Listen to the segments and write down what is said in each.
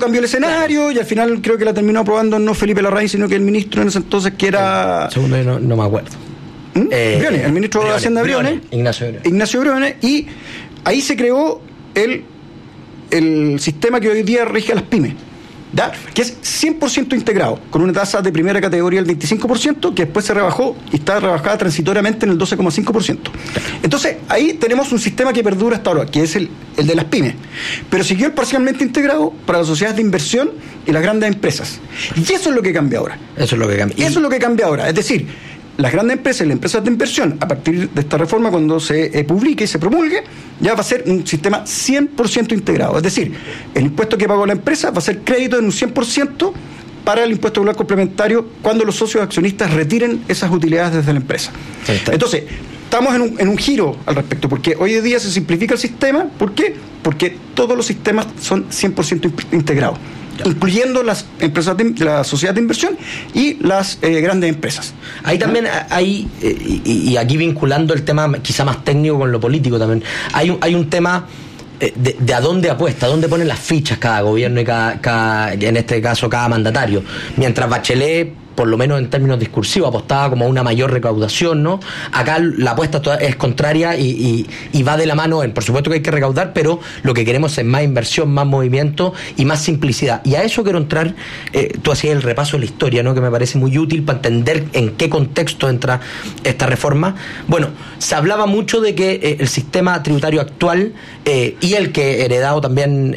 cambió el escenario, y al final creo que la terminó aprobando no Felipe Larraín, sino que el ministro en ese entonces, que era... Segundo, no me acuerdo. Briones, el ministro de Hacienda Briones. Ignacio Briones. Y ahí se creó el sistema que hoy día rige a las pymes, ¿ya? Que es 100% integrado, con una tasa de primera categoría del 25%, que después se rebajó y está rebajada transitoriamente en el 12,5%. Entonces, ahí tenemos un sistema que perdura hasta ahora, que es el de las pymes, pero siguió el parcialmente integrado para las sociedades de inversión y las grandes empresas. Y eso es lo que cambia ahora. Eso es lo que cambia ahora. Es decir, las grandes empresas y las empresas de inversión, a partir de esta reforma, cuando se publique y se promulgue, ya va a ser un sistema 100% integrado. Es decir, el impuesto que pagó la empresa va a ser crédito en un 100% para el impuesto global complementario cuando los socios accionistas retiren esas utilidades desde la empresa. Entonces, estamos en un giro al respecto, porque hoy en día se simplifica el sistema. ¿Por qué? Porque todos los sistemas son 100% integrados, incluyendo las empresas la sociedad de inversión y las grandes empresas. Ahí también hay, y aquí vinculando el tema quizá más técnico con lo político también, hay un tema de a dónde apuesta, a dónde ponen las fichas cada gobierno y cada en este caso cada mandatario. Mientras Bachelet, por lo menos en términos discursivos, apostaba como a una mayor recaudación, ¿no? Acá la apuesta es contraria y va de la mano por supuesto que hay que recaudar, pero lo que queremos es más inversión, más movimiento y más simplicidad. Y a eso quiero entrar, tú hacías el repaso de la historia, ¿no? Que me parece muy útil para entender en qué contexto entra esta reforma. Bueno, se hablaba mucho de que el sistema tributario actual y el que heredado también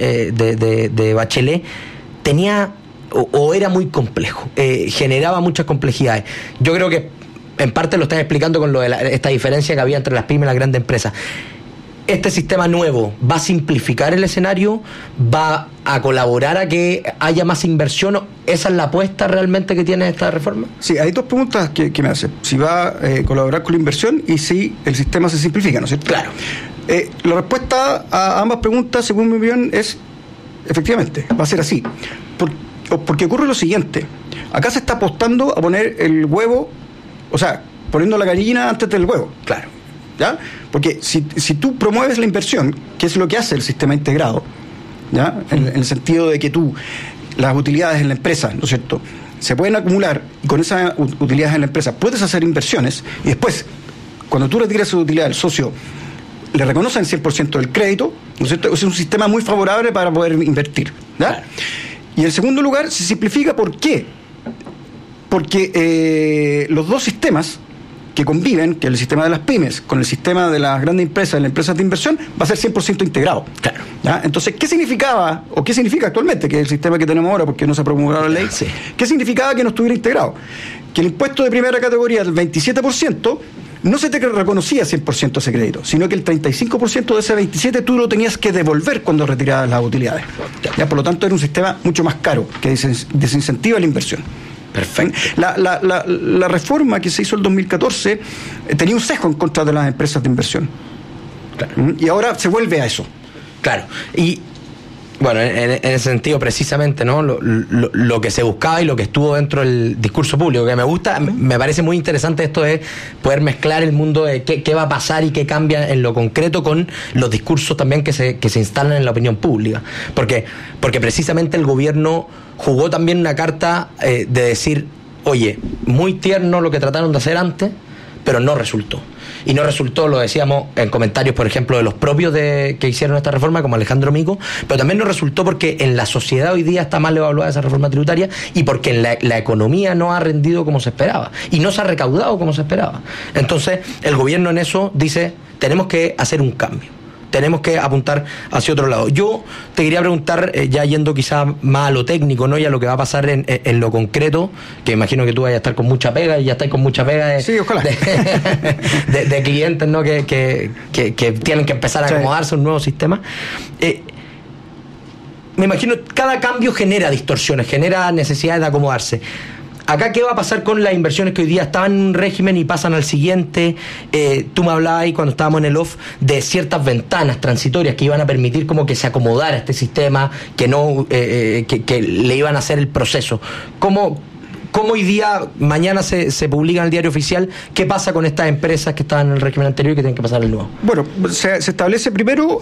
de Bachelet tenía o era muy complejo, generaba muchas complejidades. Yo creo que en parte lo estás explicando con lo de esta diferencia que había entre las pymes y las grandes empresas. ¿Este sistema nuevo va a simplificar el escenario? ¿Va a colaborar a que haya más inversión? ¿Esa es la apuesta realmente que tiene esta reforma? Sí, hay dos preguntas que me hace. Si va a colaborar con la inversión y si el sistema se simplifica, ¿no es cierto? Claro. La respuesta a ambas preguntas, según mi opinión, es efectivamente, va a ser así. Porque ocurre lo siguiente: acá se está apostando a poner el huevo, o sea, poniendo la gallina antes del huevo. Claro. ¿Ya? Porque si tú promueves la inversión, que es lo que hace el sistema integrado, ¿ya? En el sentido de que las utilidades en la empresa, ¿no es cierto?, se pueden acumular, y con esas utilidades en la empresa puedes hacer inversiones, y después, cuando tú retiras esa utilidad, el socio le reconocen 100% del crédito, ¿no es cierto? Es un sistema muy favorable para poder invertir, ¿ya? Claro. Y en segundo lugar, se simplifica. ¿Por qué? Porque los dos sistemas que conviven, que es el sistema de las pymes con el sistema de las grandes empresas y las empresas de inversión, va a ser 100% integrado. Claro. ¿Ya? Entonces, ¿qué significaba, o qué significa actualmente, que es el sistema que tenemos ahora, porque no se ha promulgado la ley? Sí. ¿Qué significaba que no estuviera integrado? Que el impuesto de primera categoría del 27% no se te reconocía 100% ese crédito, sino que el 35% de ese 27% tú lo tenías que devolver cuando retirabas las utilidades. ¿Ya? Por lo tanto, era un sistema mucho más caro, que desincentiva la inversión. Perfecto. La reforma que se hizo el 2014 tenía un sesgo en contra de las empresas de inversión. Claro. Y ahora se vuelve a eso. Claro. Y bueno, en ese sentido precisamente, ¿no? Lo que se buscaba y lo que estuvo dentro del discurso público, que me gusta, me parece muy interesante esto de poder mezclar el mundo de qué va a pasar y qué cambia en lo concreto con los discursos también que se instalan en la opinión pública. Porque precisamente el gobierno jugó también una carta de decir, oye, muy tierno lo que trataron de hacer antes, pero no resultó. Y no resultó, lo decíamos en comentarios, por ejemplo, de los propios que hicieron esta reforma, como Alejandro Mico, pero también no resultó porque en la sociedad hoy día está mal evaluada esa reforma tributaria y porque en la economía no ha rendido como se esperaba y no se ha recaudado como se esperaba. Entonces, el gobierno en eso dice, tenemos que hacer un cambio. Tenemos que apuntar hacia otro lado. Yo te quería preguntar, ya yendo quizás más a lo técnico, ¿no? Y a lo que va a pasar en lo concreto, que imagino que tú vayas a estar con mucha pega, y ya estáis con mucha pega sí, ojalá. de clientes, ¿no? Que tienen que empezar a acomodarse a un nuevo sistema. Me imagino, cada cambio genera distorsiones, genera necesidades de acomodarse. Acá, ¿qué va a pasar con las inversiones que hoy día estaban en un régimen y pasan al siguiente? Tú me hablabas ahí cuando estábamos en el off de ciertas ventanas transitorias que iban a permitir como que se acomodara este sistema, que no que le iban a hacer el proceso. ¿Cómo hoy día, mañana se publica en el diario oficial, qué pasa con estas empresas que estaban en el régimen anterior y que tienen que pasar al nuevo? Bueno, se establece primero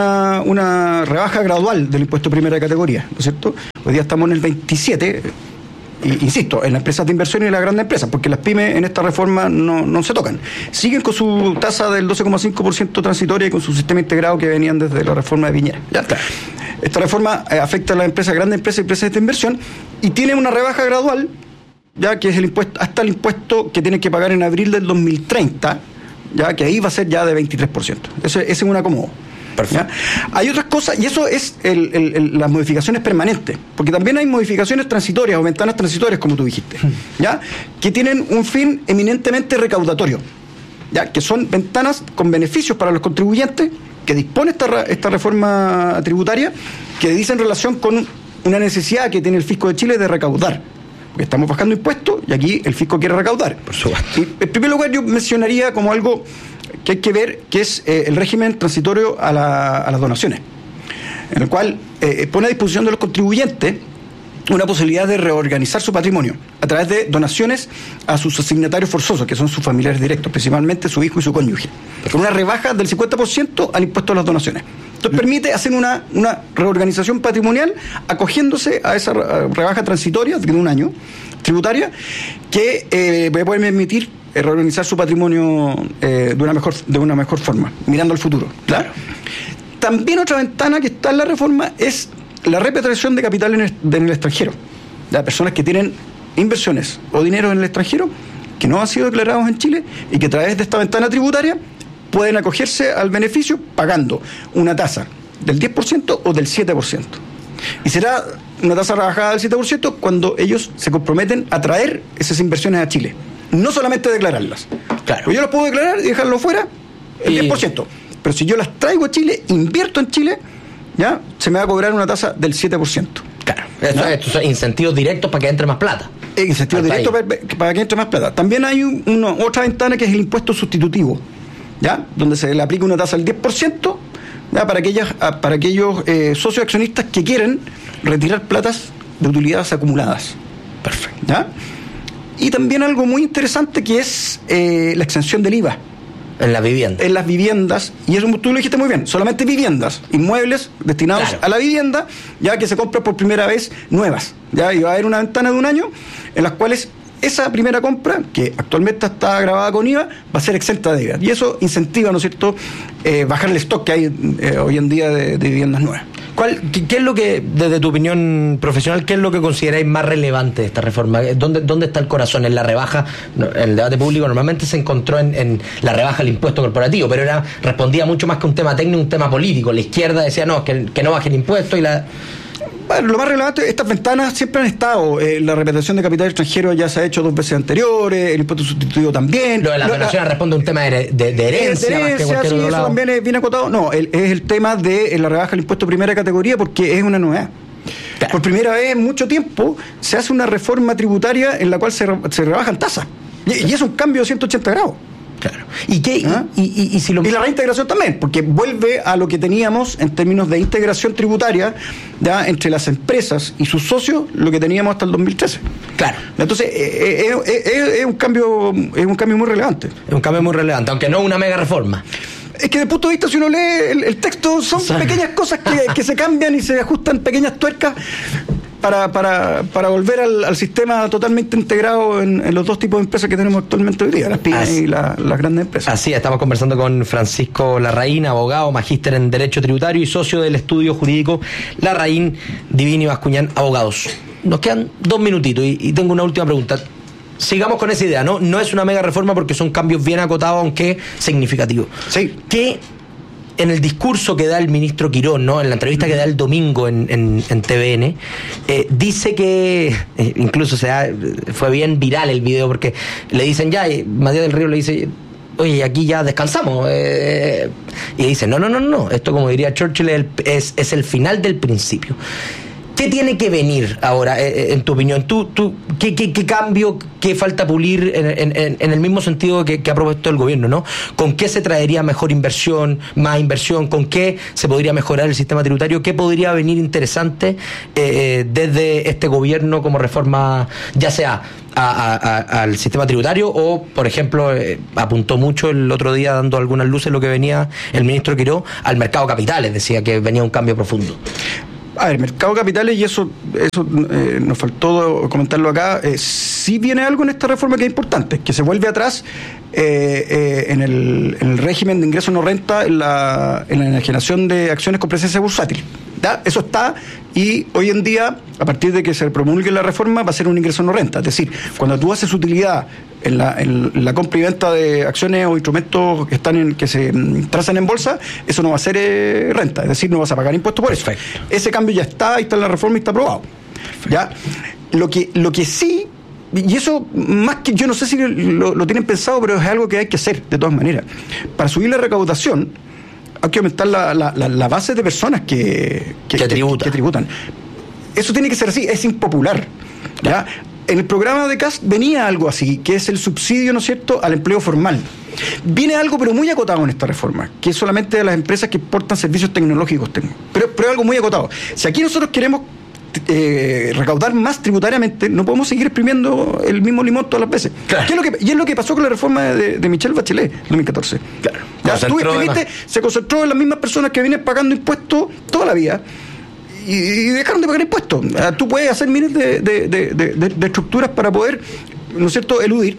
una rebaja gradual del impuesto de primera categoría, ¿no es cierto? Hoy día estamos en el 27%, insisto, en las empresas de inversión y en las grandes empresas, porque las pymes en esta reforma no se tocan. Siguen con su tasa del 12,5% transitoria y con su sistema integrado que venían desde la reforma de Piñera. ¿Ya? Esta reforma afecta a las empresas, grandes empresas y empresas de inversión, y tiene una rebaja gradual, ya que es el impuesto, hasta el impuesto que tienen que pagar en abril del 2030, ya que ahí va a ser ya de 23%. Ese es un acomodo. ¿Ya? Hay otras cosas, y eso es las modificaciones permanentes, porque también hay modificaciones transitorias o ventanas transitorias, como tú dijiste, ¿ya? Que tienen un fin eminentemente recaudatorio, ¿ya? Que son ventanas con beneficios para los contribuyentes que dispone esta reforma tributaria, que dice en relación con una necesidad que tiene el fisco de Chile de recaudar. Porque estamos bajando impuestos y aquí el fisco quiere recaudar. Por supuesto. Y en primer lugar yo mencionaría como algo que hay que ver, que es el régimen transitorio a las donaciones, en el cual pone a disposición de los contribuyentes una posibilidad de reorganizar su patrimonio a través de donaciones a sus asignatarios forzosos, que son sus familiares directos, principalmente su hijo y su cónyuge, con una rebaja del 50% al impuesto a las donaciones. Entonces permite hacer una reorganización patrimonial acogiéndose a esa rebaja transitoria de un año tributaria que puede permitir reorganizar su patrimonio de una mejor forma, mirando al futuro. Claro. También otra ventana que está en la reforma es la repatriación de capital en el extranjero. De personas que tienen inversiones o dinero en el extranjero que no han sido declarados en Chile y que a través de esta ventana tributaria pueden acogerse al beneficio pagando una tasa del 10% o del 7%. Y será una tasa rebajada del 7% cuando ellos se comprometen a traer esas inversiones a Chile. No solamente declararlas. Claro. Pues yo las puedo declarar y dejarlo fuera el 10%. Pero si yo las traigo a Chile, invierto en Chile, ya se me va a cobrar una tasa del 7%. Claro. Estos son incentivos directos para que entre más plata. Incentivos directos para que entre más plata. También hay otra ventana que es el impuesto sustitutivo, ¿ya? Donde se le aplica una tasa del 10%, ¿ya? Para aquellos socios accionistas que quieren retirar platas de utilidades acumuladas. Perfecto. ¿Ya? Y también algo muy interesante que es la exención del IVA. En las viviendas. En las viviendas, y eso tú lo dijiste muy bien, solamente viviendas, inmuebles destinados a la vivienda, ya que se compran por primera vez nuevas. Ya, y va a haber una ventana de un año en las cuales esa primera compra, que actualmente está grabada con IVA, va a ser exenta de IVA. Y eso incentiva, ¿no es cierto?, bajar el stock que hay hoy en día de viviendas nuevas. ¿Qué es lo que, desde tu opinión profesional, qué es lo que consideráis más relevante de esta reforma? ¿Dónde está el corazón? En la rebaja, el debate público normalmente se encontró en la rebaja del impuesto corporativo, pero respondía mucho más que un tema técnico, un tema político. La izquierda decía, no, que no baje el impuesto y la... Bueno, lo más relevante, estas ventanas siempre han estado. La repatriación de capital extranjero ya se ha hecho 2 veces anteriores, el impuesto sustituido también. Lo de la donación responde a un tema de herencia más que cualquier otro lado. Eso también es bien acotado. No, es el tema de la rebaja del impuesto de primera categoría, porque es una novedad. Claro. Por primera vez en mucho tiempo se hace una reforma tributaria en la cual se rebajan tasas. Y es un cambio de 180 grados. Claro. Y la reintegración también, porque vuelve a lo que teníamos en términos de integración tributaria, ¿ya?, entre las empresas y sus socios, lo que teníamos hasta el 2013. Claro. Entonces, es un cambio muy relevante. Es un cambio muy relevante, aunque no una mega reforma. Es que desde el punto de vista, si uno lee el texto, son pequeñas cosas que se cambian y se ajustan pequeñas tuercas para volver al sistema totalmente integrado en los dos tipos de empresas que tenemos actualmente hoy día, las pymes y las grandes empresas. Así, estamos conversando con Francisco Larraín, abogado, magíster en Derecho Tributario y socio del estudio jurídico Larraín, Divini y Bascuñán, abogados. Nos quedan 2 minutitos y tengo una última pregunta. Sigamos con esa idea, ¿no? No es una mega reforma porque son cambios bien acotados, aunque significativos. Sí. ¿Qué en el discurso que da el ministro Quirón, ¿no?, en la entrevista que da el domingo en TVN, dice que, incluso fue bien viral el video, porque le dicen ya, Matías del Río le dice, oye, aquí ya descansamos, y dice, no, esto, como diría Churchill, es el final del principio. ¿Qué tiene que venir ahora, en tu opinión? ¿Qué cambio, qué falta pulir en el mismo sentido que ha propuesto el gobierno, ¿no? ¿Con qué se traería mejor inversión, más inversión? ¿Con qué se podría mejorar el sistema tributario? ¿Qué podría venir interesante desde este gobierno como reforma, ya sea al sistema tributario o, por ejemplo, apuntó mucho el otro día dando algunas luces lo que venía el ministro Quiró al mercado de capitales, decía que venía un cambio profundo? A ver, mercado de capitales, y eso nos faltó comentarlo acá, sí viene algo en esta reforma que es importante, que se vuelve atrás en el régimen de ingreso no renta en la enajenación de acciones con presencia bursátil. ¿Ya? Eso está, y hoy en día, a partir de que se promulgue la reforma, va a ser un ingreso no renta. Es decir, cuando tú haces utilidad en la compra y venta de acciones o instrumentos que se trazan en bolsa, eso no va a ser renta, es decir, no vas a pagar impuestos por eso. Perfecto. Ese cambio ya está en la reforma y está aprobado. ¿Ya? Lo que sí, y eso más que yo no sé si lo tienen pensado, pero es algo que hay que hacer de todas maneras. Para subir la recaudación hay que aumentar la base de personas que tributan. Eso tiene que ser así, es impopular. ¿Ya? En el programa de Kast venía algo así, que es el subsidio, ¿no es cierto?, al empleo formal. Viene algo, pero muy acotado en esta reforma, que es solamente a las empresas que exportan servicios tecnológicos. Pero algo muy acotado. Si aquí nosotros queremos recaudar más tributariamente, no podemos seguir exprimiendo el mismo limón todas las veces. Claro. Y es lo que pasó con la reforma de Michelle Bachelet en 2014. Claro. Se concentró en las mismas personas que vienen pagando impuestos toda la vida y dejaron de pagar impuestos. Tú puedes hacer miles de estructuras para poder, ¿no es cierto?, eludir.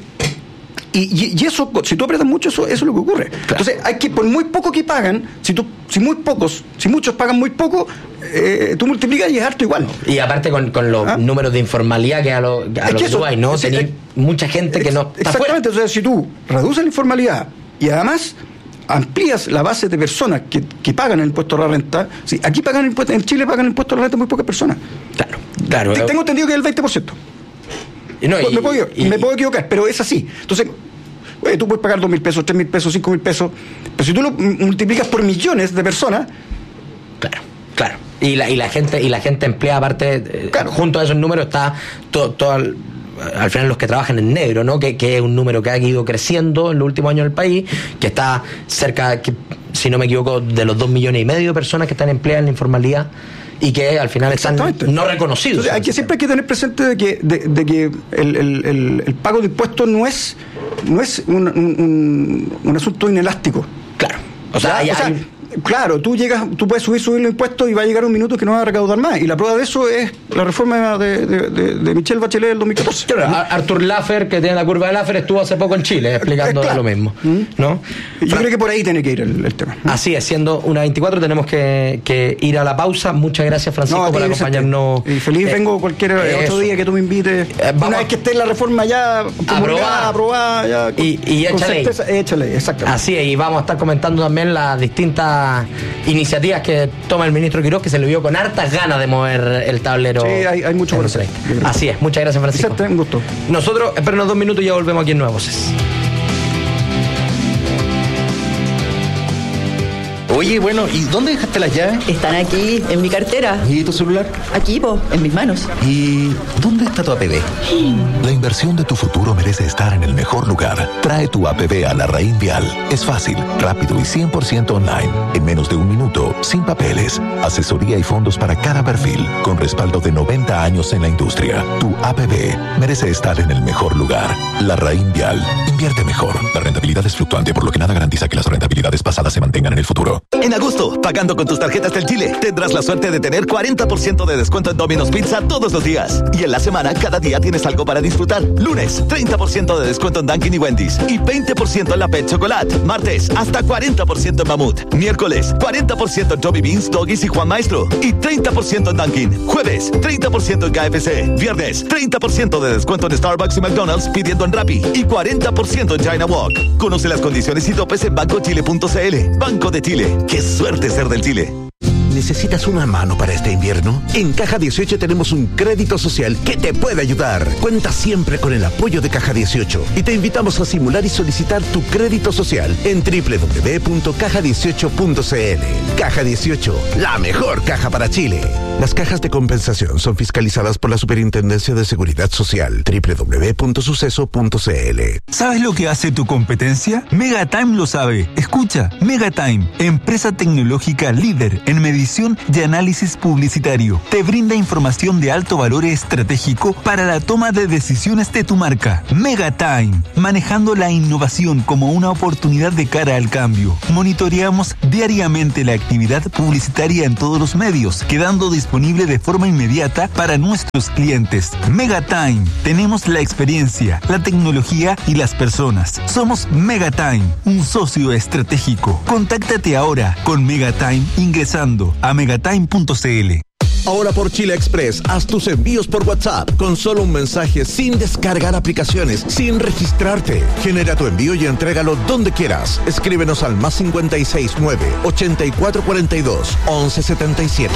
Y eso, si tú apretas mucho, eso es lo que ocurre. Claro. Entonces, hay que, por muy poco que pagan, si muchos pagan muy poco, tú multiplicas y es harto igual. Y aparte con los números de informalidad que a los Uruguay, ¿no? Tenés mucha gente que no está exactamente, fuera. O sea, si tú reduces la informalidad y además amplías la base de personas que pagan el impuesto a la renta, sí, aquí pagan impuesto, en Chile pagan el impuesto a la renta muy pocas personas. Claro. Tengo entendido que es el 20%. Me puedo equivocar, pero es así. Entonces, tú puedes pagar 2.000 pesos, 3.000 pesos, 5.000 pesos, pero si tú lo multiplicas por millones de personas. Claro. Y la gente emplea, aparte, junto a esos números está todo al final los que trabajan en negro, ¿no? Que es un número que ha ido creciendo en los últimos años del país, que está cerca, si no me equivoco, de los 2,5 millones de personas que están empleadas en la informalidad y que al final están no reconocidos. Entonces, siempre hay que tener presente de que el pago de impuestos no es un asunto inelástico. Claro. Claro, tú puedes subir los impuestos y va a llegar un minuto que no va a recaudar más. Y la prueba de eso es la reforma de Michelle Bachelet del 2014. Claro, Artur Laffer, que tiene la curva de Laffer, estuvo hace poco en Chile explicando lo mismo, ¿no? Yo creo que por ahí tiene que ir el tema. Así es, siendo una 24 tenemos que ir a la pausa. Muchas gracias, Francisco, por acompañarnos. Y feliz vengo cualquier otro día que tú me invites. Una vez que esté la reforma ya aprobada ya, y échale, exactamente. Así es, y vamos a estar comentando también las distintas iniciativas que toma el ministro Quirós, que se le vio con hartas ganas de mover el tablero. Sí, hay mucho por hacer. Así es, muchas gracias, Francisco. Un gusto. Nosotros, espérenos 2 minutos y ya volvemos aquí en Nuevas Voces. Oye, bueno, ¿y dónde dejaste las llaves? Están aquí, en mi cartera. ¿Y tu celular? Aquí, en mis manos. ¿Y dónde está tu APB? La inversión de tu futuro merece estar en el mejor lugar. Trae tu APB a Larraín Vial. Es fácil, rápido y 100% online. En menos de 1 minuto, sin papeles. Asesoría y fondos para cada perfil, con respaldo de 90 años en la industria. Tu APB merece estar en el mejor lugar. Larraín Vial. Invierte mejor. La rentabilidad es fluctuante, por lo que nada garantiza que las rentabilidades pasadas se mantengan en el futuro. En agosto, pagando con tus tarjetas del Chile, tendrás la suerte de tener 40% de descuento en Domino's Pizza todos los días. Y en la semana, cada día tienes algo para disfrutar. Lunes, 30% de descuento en Dunkin' y Wendy's. Y 20% en la Pet Chocolate. Martes, hasta 40% en Mamut. Miércoles, 40% en Toby Beans, Doggies y Juan Maestro. Y 30% en Dunkin'. Jueves, 30% en KFC. Viernes, 30% de descuento en Starbucks y McDonald's pidiendo en Rappi. Y 40% en China Walk. Conoce las condiciones y topes en bancochile.cl. Banco de Chile. ¡Qué suerte ser del Chile! ¿Necesitas una mano para este invierno? En Caja 18 tenemos un crédito social que te puede ayudar. Cuenta siempre con el apoyo de Caja 18 y te invitamos a simular y solicitar tu crédito social en www.caja18.cl. Caja 18, la mejor caja para Chile. Las cajas de compensación son fiscalizadas por la Superintendencia de Seguridad Social. www.suceso.cl. ¿Sabes lo que hace tu competencia? Megatime lo sabe. Escucha, Megatime, empresa tecnológica líder en medición y análisis publicitario. Te brinda información de alto valor estratégico para la toma de decisiones de tu marca. Megatime, manejando la innovación como una oportunidad de cara al cambio. Monitoreamos diariamente la actividad publicitaria en todos los medios, quedando disponible de forma inmediata para nuestros clientes. Megatime, tenemos la experiencia, la tecnología y las personas. Somos Megatime, un socio estratégico. Contáctate ahora con Megatime ingresando a megatime.cl. Ahora por Chile Express, haz tus envíos por WhatsApp con solo un mensaje, sin descargar aplicaciones, sin registrarte. Genera tu envío y entrégalo donde quieras. Escríbenos al +569 8442 1177.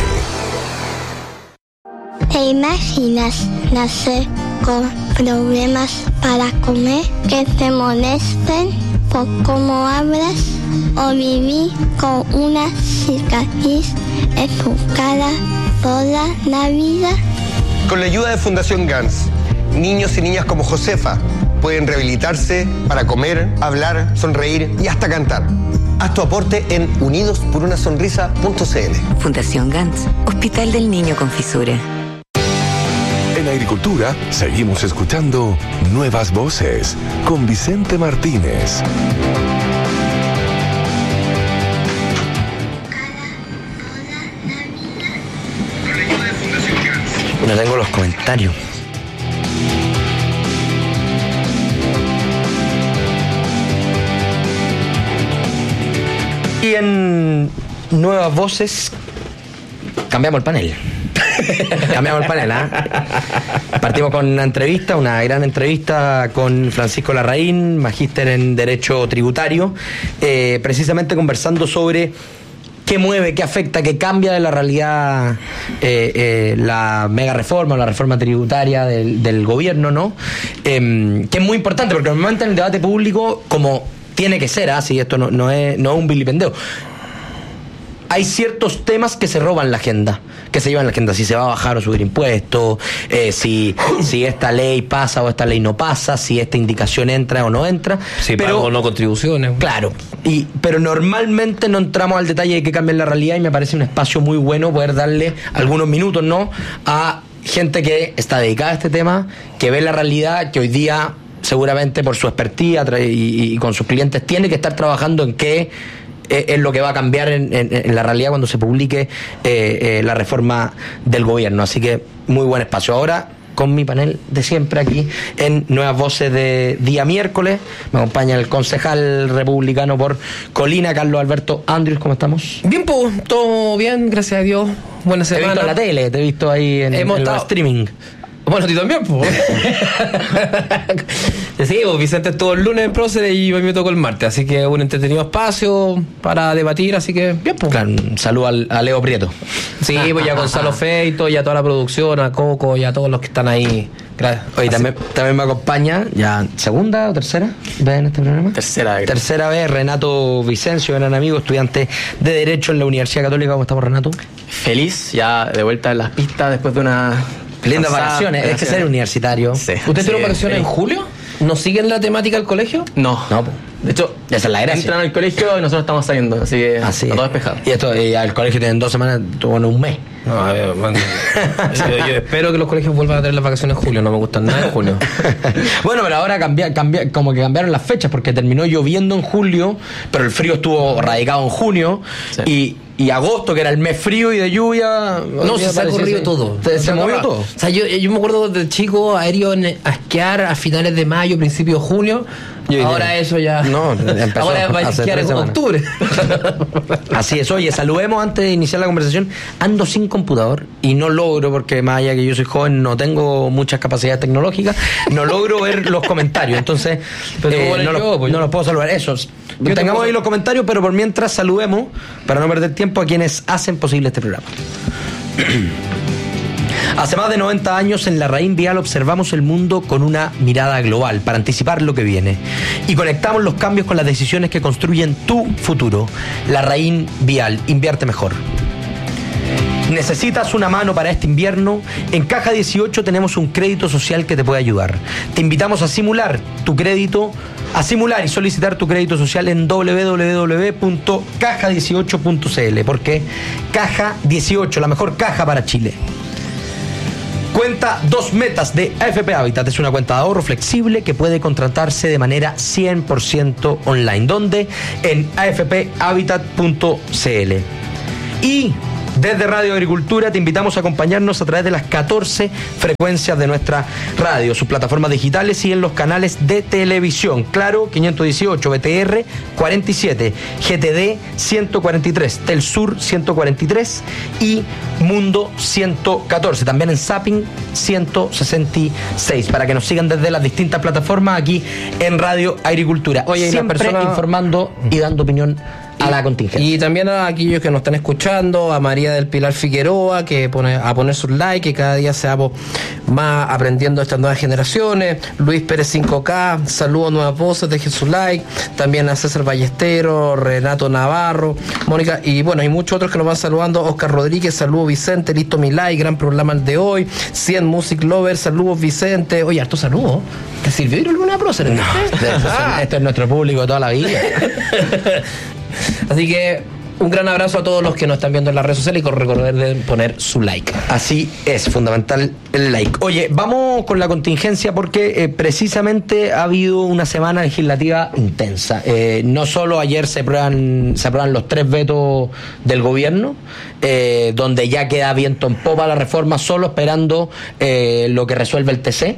¿Te imaginas nacer con problemas para comer, que te molesten por cómo hablas, o vivir con una cicatriz en tu cara toda la vida? Con la ayuda de Fundación GANS, niños y niñas como Josefa pueden rehabilitarse para comer, hablar, sonreír y hasta cantar. Haz tu aporte en unidosporunasonrisa.cl. Fundación GANS, Hospital del Niño con Fisura. En Agricultura seguimos escuchando Nuevas Voces con Vicente Martínez. No tengo los comentarios. Y en Nuevas Voces cambiamos el panel. Cambiamos el panel, Partimos con una entrevista, una gran entrevista con Francisco Larraín, magíster en Derecho Tributario, precisamente conversando sobre qué mueve, qué afecta, qué cambia de la realidad la mega reforma o la reforma tributaria del gobierno, ¿no? Que es muy importante, porque normalmente en el debate público, como tiene que ser, si esto no es un vilipendeo, hay ciertos temas que se roban la agenda, que se llevan la agenda, si se va a bajar o subir impuestos, si esta ley pasa o esta ley no pasa, si esta indicación entra o no entra. Si pago o no contribuciones. Claro, pero normalmente no entramos al detalle de que cambia la realidad, y me parece un espacio muy bueno poder darle algunos minutos, ¿no?, a gente que está dedicada a este tema, que ve la realidad, que hoy día seguramente por su expertise y con sus clientes tiene que estar trabajando en qué es lo que va a cambiar en la realidad cuando se publique la reforma del gobierno. Así que muy buen espacio. Ahora, con mi panel de siempre aquí en Nuevas Voces de día miércoles, me acompaña el concejal republicano por Colina, Carlos Alberto Andrius. ¿Cómo estamos? Bien, pues, todo bien, gracias a Dios. Buena semana. Te he visto en la tele, te he visto ahí en el streaming. Bueno, tú también, pues. Sí, pues Vicente estuvo el lunes en Próceres y hoy me tocó el martes, así que un entretenido espacio para debatir, así que bien, pues. Claro, un saludo a Leo Prieto. Sí, pues ya a Gonzalo Feito y a toda la producción, a Coco y a todos los que están ahí. Gracias. Oye, también me acompaña, ya segunda o tercera vez en este programa. Tercera vez, Renato Vicencio, gran amigo, estudiante de Derecho en la Universidad Católica. ¿Cómo estamos, Renato? Feliz, ya de vuelta en las pistas después de una... Lindas vacaciones, es que ser universitario. Sí. ¿Usted tiene vacaciones en julio? ¿No siguen la temática del colegio? No. De hecho, esa es la gracia. Entran al colegio y nosotros estamos saliendo, así que todo despejado. Y esto, el colegio tiene 2 semanas, tuvo un mes. No, yo espero que los colegios vuelvan a tener las vacaciones en julio, no me gustan nada en junio. Bueno, pero ahora como que cambiaron las fechas, porque terminó lloviendo en julio, pero el frío estuvo radicado en junio, y agosto, que era el mes frío y de lluvia... No, se ha corrido todo. Se movió todo. O sea, yo me acuerdo de chico aéreo a esquiar a finales de mayo, principios de junio. Ahora eso ya... No, empezó ahora va a esquiar en octubre. Así es. Oye, saludemos antes de iniciar la conversación. Ando sin computador y no logro, porque más allá que yo soy joven, no tengo muchas capacidades tecnológicas, no logro ver los comentarios. Entonces, no los puedo saludar. Esos. Tengamos ahí los comentarios, pero por mientras saludemos, para no perder tiempo, a quienes hacen posible este programa. Hace más de 90 años en Larraín Vial observamos el mundo con una mirada global para anticipar lo que viene y conectamos los cambios con las decisiones que construyen tu futuro. Larraín Vial, invierte mejor. ¿Necesitas una mano para este invierno? En Caja 18 tenemos un crédito social que te puede ayudar. Te invitamos a simular y solicitar tu crédito social en www.caja18.cl, porque Caja 18, la mejor caja para Chile. Cuenta 2 metas de AFP Habitat. Es una cuenta de ahorro flexible que puede contratarse de manera 100% online. ¿Dónde? En afphabitat.cl. Y desde Radio Agricultura te invitamos a acompañarnos a través de las 14 frecuencias de nuestra radio, sus plataformas digitales y en los canales de televisión. Claro, 518, BTR 47, GTD 143, Telsur 143 y Mundo 114. También en Zapping 166, para que nos sigan desde las distintas plataformas aquí en Radio Agricultura. Oye, siempre informando y dando opinión a la contingencia. Y también a aquellos que nos están escuchando, a María del Pilar Figueroa, que pone a poner sus likes, que cada día seamos más aprendiendo estas nuevas generaciones. Luis Pérez 5K, saludos, nuevas voces, dejen su like. También a César Ballestero, Renato Navarro, Mónica, y bueno, hay muchos otros que nos van saludando. Oscar Rodríguez, saludos Vicente, listo mi like, gran programa el de hoy. 100 Music Lovers, saludos Vicente. Oye, harto saludos. ¿Te sirvió ir a alguna prócer? No, esto es nuestro público de toda la vida. Así que un gran abrazo a todos los que nos están viendo en las redes sociales y con recordar de poner su like. Así es, fundamental el like. Oye, vamos con la contingencia porque precisamente ha habido una semana legislativa intensa. No solo ayer se aprueban los 3 vetos del gobierno, donde ya queda viento en popa la reforma, solo esperando lo que resuelve el TC.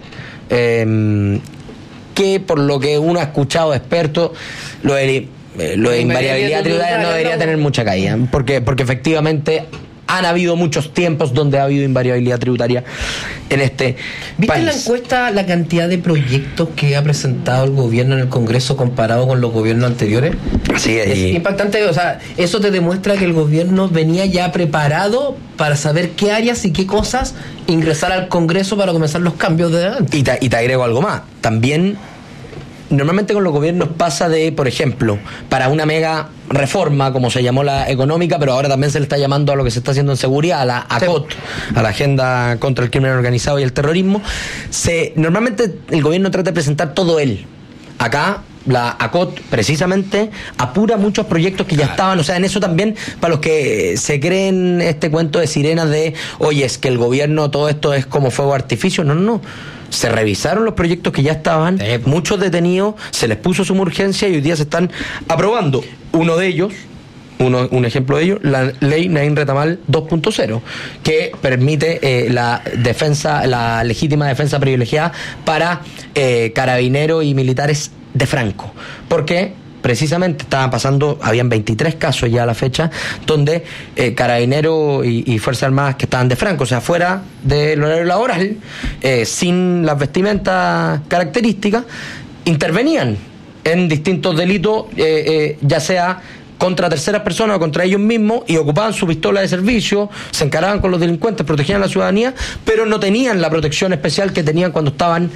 Que por lo que uno ha escuchado de expertos, lo de invariabilidad tributaria no debería tener mucha caída, porque efectivamente han habido muchos tiempos donde ha habido invariabilidad tributaria en este ¿Viste país? En la encuesta la cantidad de proyectos que ha presentado el gobierno en el Congreso comparado con los gobiernos anteriores? Sí, es impactante. O sea, eso te demuestra que el gobierno venía ya preparado para saber qué áreas y qué cosas ingresar al Congreso para comenzar los cambios de adelante. Y te agrego algo más. También normalmente con los gobiernos pasa de, por ejemplo, para una mega reforma, como se llamó la económica, pero ahora también se le está llamando a lo que se está haciendo en seguridad, a la ACOT, a la Agenda contra el Crimen Organizado y el Terrorismo. Normalmente el gobierno trata de presentar todo él. Acá la ACOT precisamente apura muchos proyectos que ya estaban, o sea, en eso también, para los que se creen este cuento de sirenas de, oye, es que el gobierno todo esto es como fuego artificio, no. Se revisaron los proyectos que ya estaban, muchos detenidos, se les puso suma urgencia y hoy día se están aprobando. Uno de ellos, un ejemplo de ello, la ley Naín Retamal 2.0, que permite la legítima defensa privilegiada para carabineros y militares de Franco. ¿Por qué? Precisamente estaban pasando, habían 23 casos ya a la fecha, donde carabineros y Fuerzas Armadas que estaban de Franco, o sea, fuera del horario laboral, sin las vestimentas características, intervenían en distintos delitos, ya sea contra terceras personas o contra ellos mismos, y ocupaban su pistola de servicio, se encaraban con los delincuentes, protegían a la ciudadanía, pero no tenían la protección especial que tenían cuando estaban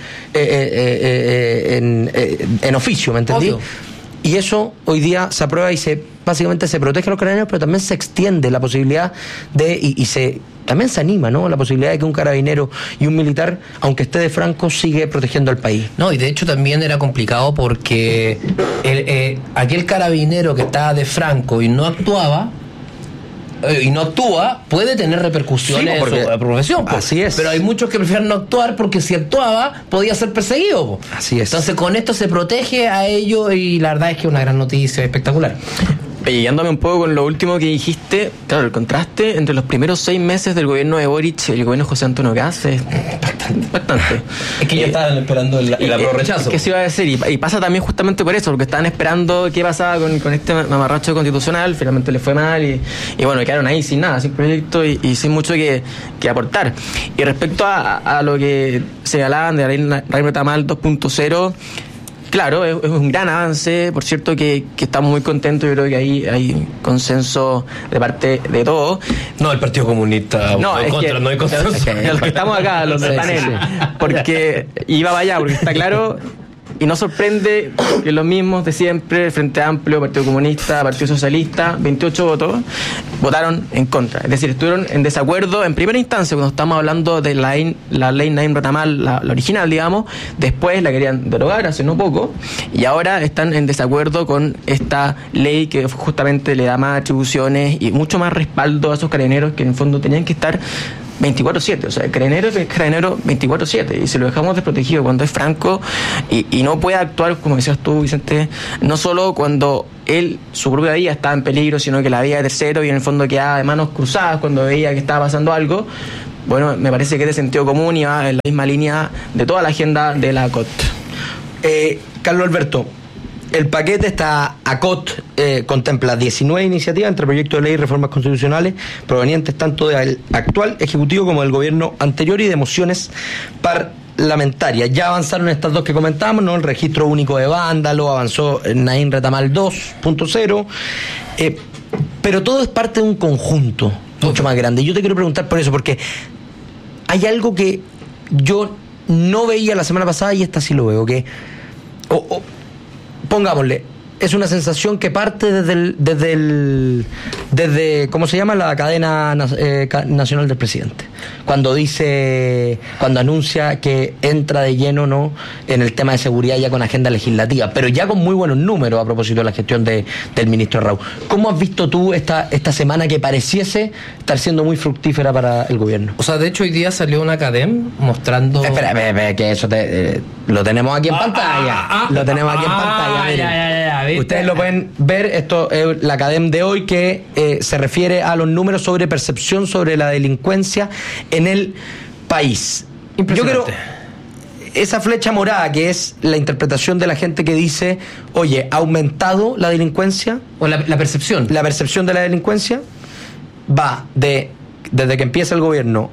en oficio, ¿me entendí? Obvio. Y eso hoy día se aprueba y básicamente se protege a los carabineros, pero también se extiende la posibilidad también se anima, ¿no? La posibilidad de que un carabinero y un militar, aunque esté de Franco, sigue protegiendo al país. No, y de hecho también era complicado porque aquel carabinero que estaba de Franco y no actúa, puede tener repercusiones en su profesión. Así es. Pero hay muchos que prefieren no actuar porque si actuaba podía ser perseguido. Así es. Entonces con esto se protege a ellos y la verdad es que es una gran noticia, espectacular. Oye, yéndome un poco con lo último que dijiste, claro, el contraste entre los primeros 6 meses del gobierno de Boric y el gobierno de José Antonio Kast es bastante. Es que ya estaban esperando el apruebo rechazo. ¿Qué se iba a decir? Y pasa también justamente por eso, porque estaban esperando qué pasaba con este mamarracho constitucional, finalmente le fue mal y bueno, quedaron ahí sin nada, sin proyecto y sin mucho que aportar. Y respecto a lo que señalaban de la ley Retamal 2.0, claro, es un gran avance, por cierto que estamos muy contentos, yo creo que ahí hay consenso de parte de todos. No, el Partido Comunista, no hay consenso. Los que estamos acá, los del panel, porque iba para allá, porque está claro Y no sorprende que los mismos de siempre, Frente Amplio, Partido Comunista, Partido Socialista, 28 votos, votaron en contra. Es decir, estuvieron en desacuerdo en primera instancia cuando estamos hablando de la ley Naim Retamal, la original, digamos. Después la querían derogar hace no poco y ahora están en desacuerdo con esta ley que justamente le da más atribuciones y mucho más respaldo a esos carabineros que en el fondo tenían que estar 24/7, o sea, el carabinero es carabinero 24/7 y si lo dejamos desprotegido cuando es franco y no puede actuar, como decías tú, Vicente, no solo cuando su propia vida estaba en peligro, sino que la vida de tercero y en el fondo quedaba de manos cruzadas cuando veía que estaba pasando algo. Bueno, me parece que es de sentido común y va en la misma línea de toda la agenda de la ACOT. Carlos Alberto, el paquete está ACOT contempla 19 iniciativas entre proyectos de ley y reformas constitucionales provenientes tanto del actual Ejecutivo como del gobierno anterior y de mociones parlamentarias. Ya avanzaron estas dos que comentábamos, ¿no? El registro único de vándalo, avanzó Naim Retamal 2.0, pero todo es parte de un conjunto mucho más grande. Y yo te quiero preguntar por eso, porque hay algo que yo no veía la semana pasada y esta sí lo veo, que pongámosle, es una sensación que parte desde ¿cómo se llama? La cadena nacional del presidente. Cuando anuncia que entra de lleno, ¿no?, en el tema de seguridad ya con agenda legislativa, pero ya con muy buenos números a propósito de la gestión del ministro Raúl. ¿Cómo has visto tú esta semana que pareciese estar siendo muy fructífera para el gobierno? O sea, de hecho hoy día salió una CADEM mostrando... Espera, que eso lo tenemos aquí en pantalla. Lo tenemos aquí en pantalla. Ustedes lo pueden ver, esto es la CADEM de hoy que se refiere a los números sobre percepción sobre la delincuencia en el país. Yo creo esa flecha morada que es la interpretación de la gente que dice, oye, ¿ha aumentado la delincuencia? O la percepción. La percepción de la delincuencia va desde que empieza el gobierno,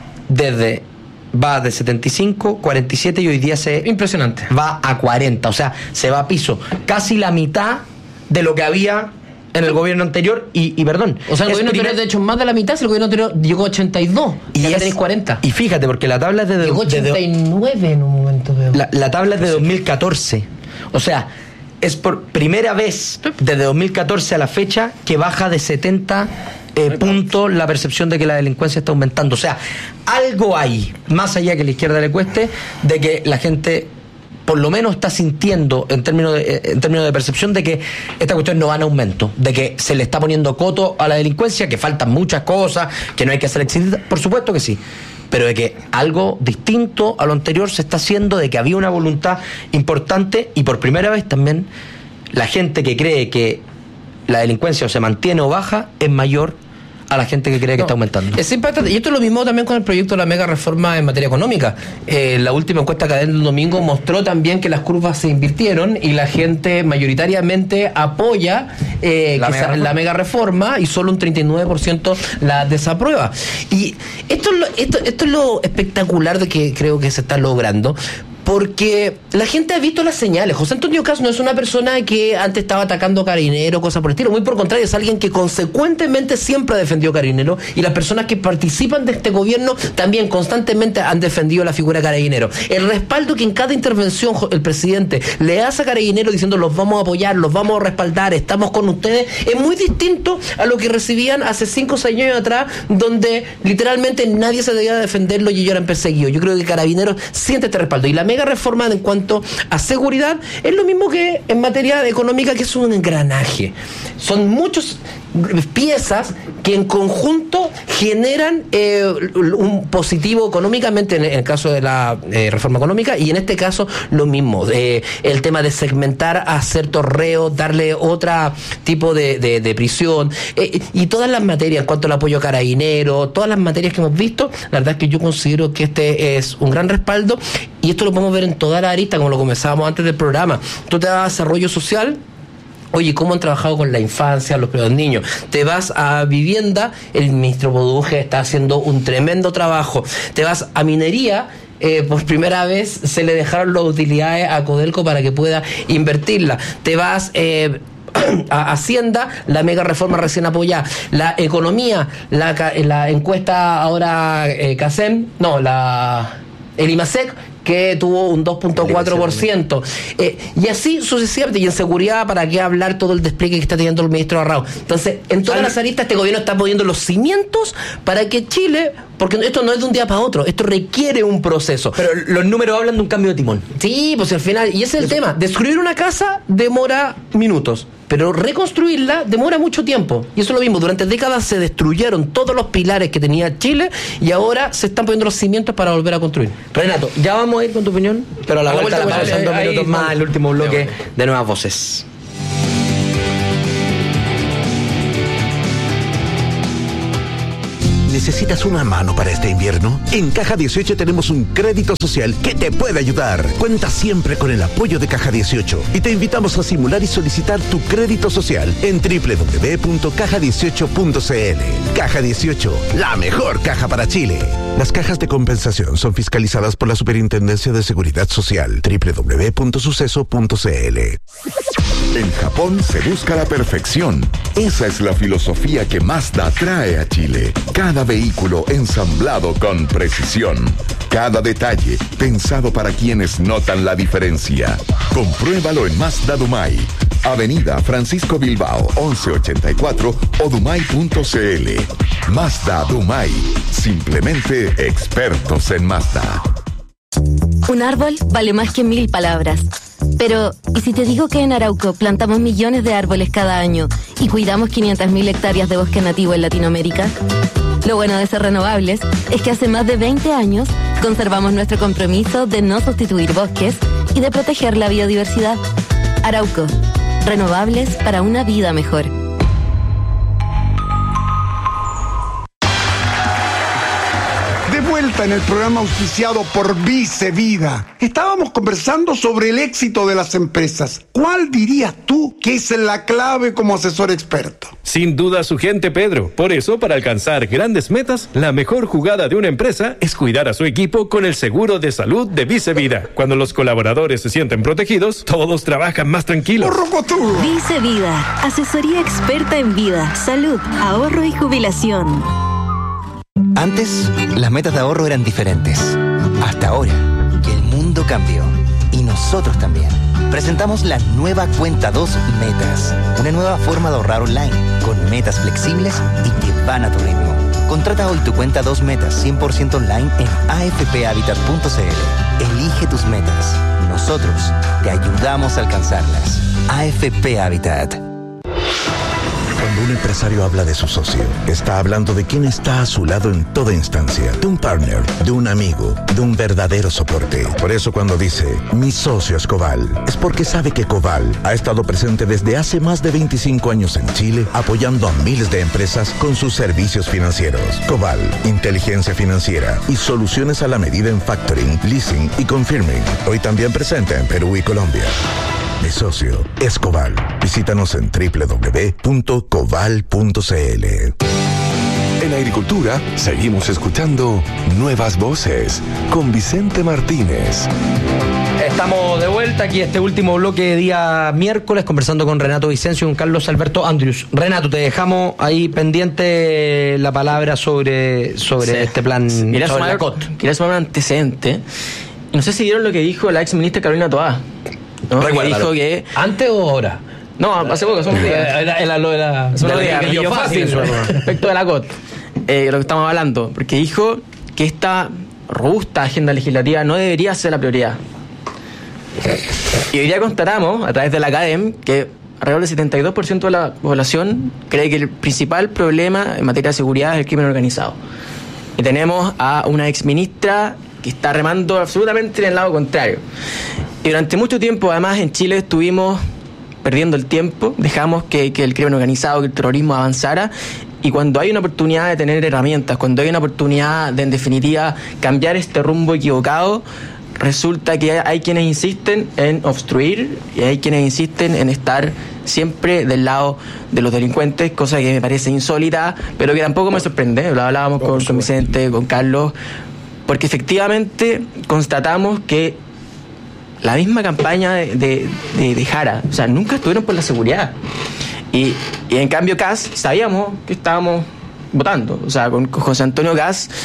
va de 75, 47 y hoy día impresionante. Va a 40, o sea, se va a piso. Casi la mitad de lo que había en el gobierno anterior y perdón. O sea, el gobierno anterior, de hecho, más de la mitad, el gobierno anterior llegó a 82 y ya tenéis 40. Y fíjate, porque la tabla es de... Llegó a 89 en un momento. La tabla es de 2014. O sea, es por primera vez desde 2014 a la fecha que baja de 70 puntos la percepción de que la delincuencia está aumentando. O sea, algo hay, más allá que a la izquierda le cueste, de que la gente por lo menos está sintiendo en términos de percepción de que esta cuestión no va en aumento, de que se le está poniendo coto a la delincuencia, que faltan muchas cosas, que no hay que hacer exitosas, por supuesto que sí, pero de que algo distinto a lo anterior se está haciendo, de que había una voluntad importante y por primera vez también la gente que cree que la delincuencia o se mantiene o baja es mayor a la gente que cree que está aumentando. Es impactante. Y esto es lo mismo también con el proyecto de la mega reforma en materia económica. La última encuesta CADEM del domingo mostró también que las curvas se invirtieron y la gente mayoritariamente apoya la mega reforma y solo un 39% la desaprueba. Y esto es lo espectacular de que creo que se está logrando, porque la gente ha visto las señales. José Antonio Caz no es una persona que antes estaba atacando a Carabineros, cosas por el estilo. Muy por el contrario, es alguien que consecuentemente siempre ha defendido a Carabineros, y las personas que participan de este gobierno también constantemente han defendido la figura de Carabineros. El respaldo que en cada intervención el presidente le hace a Carabineros diciendo los vamos a apoyar, los vamos a respaldar, estamos con ustedes, es muy distinto a lo que recibían hace 5 o 6 años atrás, donde literalmente nadie se debía defenderlo y ellos eran perseguidos. Yo creo que Carabineros siente este respaldo. Y la mega reforma en cuanto a seguridad es lo mismo que en materia económica, que es un engranaje. Son muchas piezas que en conjunto generan un positivo económicamente en el caso de la reforma económica, y en este caso lo mismo, el tema de segmentar a ciertos reos, darle otro tipo de prisión, y todas las materias en cuanto al apoyo a Carabineros, todas las materias que hemos visto, la verdad es que yo considero que este es un gran respaldo, y esto lo podemos ver en toda la arista, como lo comenzábamos antes del programa. Tú te das a desarrollo social. Oye, ¿cómo han trabajado con la infancia, los niños? Te vas a vivienda, el ministro Boduje está haciendo un tremendo trabajo. Te vas a minería, por primera vez se le dejaron las utilidades a Codelco para que pueda invertirla. Te vas a Hacienda, la mega reforma recién apoyada. La economía, la encuesta ahora CACEM, no, la el IMASEC, que tuvo un 2.4%. Y así sucesivamente. Y en seguridad, ¿para qué hablar todo el despliegue que está teniendo el ministro Arrao? Entonces, en todas las aristas, este gobierno está poniendo los cimientos para que Chile, porque esto no es de un día para otro, esto requiere un proceso. Pero los números hablan de un cambio de timón. Sí, pues al final, y ese es el tema. Destruir una casa demora minutos, pero reconstruirla demora mucho tiempo. Y eso es lo mismo. Durante décadas se destruyeron todos los pilares que tenía Chile y ahora se están poniendo los cimientos para volver a construir. Renato, ya vamos a ir con tu opinión, pero a la vuelta la pausa en 2 minutos más, el último bloque de Nuevas Voces. ¿Necesitas una mano para este invierno? En Caja 18 tenemos un crédito social que te puede ayudar. Cuenta siempre con el apoyo de Caja 18 y te invitamos a simular y solicitar tu crédito social en www.caja18.cl. Caja 18, la mejor caja para Chile. Las cajas de compensación son fiscalizadas por la Superintendencia de Seguridad Social. www.suceso.cl. En Japón se busca la perfección. Esa es la filosofía que Mazda trae a Chile. Cada vehículo ensamblado con precisión. Cada detalle pensado para quienes notan la diferencia. Compruébalo en Mazda Dumay. Avenida Francisco Bilbao, 1184 o dumay.cl. Mazda Dumay. Simplemente expertos en Mazda. Un árbol vale más que 1000 palabras. Pero, ¿y si te digo que en Arauco plantamos millones de árboles cada año y cuidamos 500.000 hectáreas de bosque nativo en Latinoamérica? Lo bueno de ser renovables es que hace más de 20 años conservamos nuestro compromiso de no sustituir bosques y de proteger la biodiversidad. Arauco, renovables para una vida mejor. De vuelta en el programa auspiciado por Vice Vida. Estábamos conversando sobre el éxito de las empresas. ¿Cuál dirías tú que es la clave como asesor experto? Sin duda su gente, Pedro. Por eso, para alcanzar grandes metas, la mejor jugada de una empresa es cuidar a su equipo con el seguro de salud de Vice Vida. Cuando los colaboradores se sienten protegidos, todos trabajan más tranquilos. Vice Vida, asesoría experta en vida, salud, ahorro y jubilación. Antes, las metas de ahorro eran diferentes. Hasta ahora, que el mundo cambió. Y nosotros también. Presentamos la nueva Cuenta 2 Metas. Una nueva forma de ahorrar online, con metas flexibles y que van a tu ritmo. Contrata hoy tu Cuenta 2 Metas 100% online en afphabitat.cl. Elige tus metas. Nosotros te ayudamos a alcanzarlas. AFP Habitat. Cuando un empresario habla de su socio, está hablando de quien está a su lado en toda instancia, de un partner, de un amigo, de un verdadero soporte. Por eso cuando dice, mi socio es Coval, es porque sabe que Coval ha estado presente desde hace más de 25 años en Chile, apoyando a miles de empresas con sus servicios financieros. Coval, inteligencia financiera y soluciones a la medida en factoring, leasing y confirming. Hoy también presente en Perú y Colombia. Mi socio es Coval. Visítanos en www.coval.cl. En Agricultura seguimos escuchando Nuevas Voces con Vicente Martínez. Estamos de vuelta aquí este último bloque de día miércoles conversando con Renato Vicencio y con Carlos Alberto Andrius. Renato, te dejamos ahí pendiente la palabra sobre este plan. Quería sumar un antecedente. No sé si vieron lo que dijo la ex ministra Carolina Toá. ¿No? Que dijo que ¿antes o ahora? No, hace poco, son días. Era lo de la fácil respecto de la COT, lo que estamos hablando, porque dijo que esta robusta agenda legislativa no debería ser la prioridad. Y hoy día constatamos, a través de la CADEM, que alrededor del 72% de la población cree que el principal problema en materia de seguridad es el crimen organizado. Y tenemos a una exministra que está remando absolutamente en el lado contrario. Y durante mucho tiempo, además, en Chile estuvimos perdiendo el tiempo, dejamos que el crimen organizado, que el terrorismo avanzara, y cuando hay una oportunidad de tener herramientas, cuando hay una oportunidad de, en definitiva, cambiar este rumbo equivocado, resulta que hay quienes insisten en obstruir y hay quienes insisten en estar siempre del lado de los delincuentes, cosa que me parece insólita, pero que tampoco me sorprende. Lo hablábamos con Vicente, con Carlos, porque efectivamente constatamos que la misma campaña de Jara, o sea, nunca estuvieron por la seguridad. Y en cambio Kast sabíamos que estábamos votando. O sea, con José Antonio Kast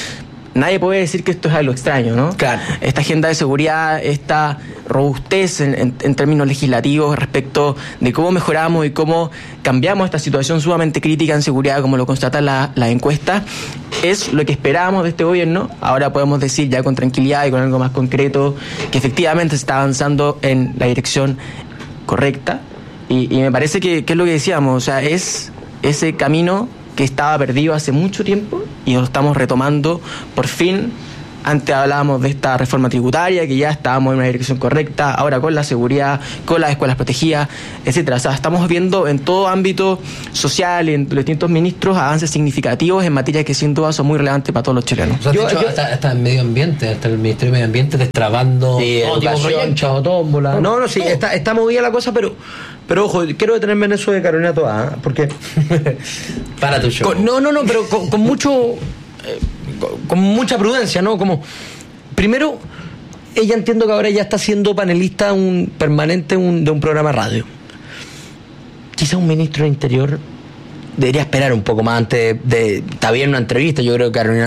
nadie puede decir que esto es algo extraño, ¿no? Claro. Esta agenda de seguridad, esta robustez en términos legislativos respecto de cómo mejoramos y cómo cambiamos esta situación sumamente crítica en seguridad, como lo constatan las encuestas, es lo que esperábamos de este gobierno. Ahora podemos decir ya con tranquilidad y con algo más concreto que efectivamente se está avanzando en la dirección correcta. Y me parece que es lo que decíamos, o sea, es ese camino que estaba perdido hace mucho tiempo y lo estamos retomando por fin. Antes hablábamos de esta reforma tributaria, que ya estábamos en una dirección correcta, ahora con la seguridad, con las escuelas protegidas, etcétera. O sea, estamos viendo en todo ámbito social, en los distintos ministros, avances significativos en materias que sin duda son muy relevantes para todos los chilenos. O sea, hasta el medio ambiente, hasta el Ministerio de Medio Ambiente destrabando educación, chavo tómbola. No, sí, está movida la cosa, pero ojo, quiero detenerme en eso de Carolina Toá, porque para tu show. Pero con mucho con mucha prudencia, ¿no? Como primero, ella entiendo que ahora ya está siendo panelista permanente de un programa de radio. Quizá un ministro del Interior debería esperar un poco más antes de está bien una entrevista. Yo creo que Carolina